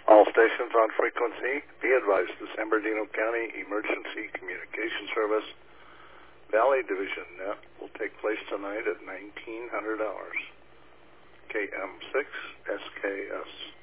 All stations on frequency, be advised, the San Bernardino County Emergency Communication Service Valley Division Net will take place tonight at 1900 hours. KM6 SKS.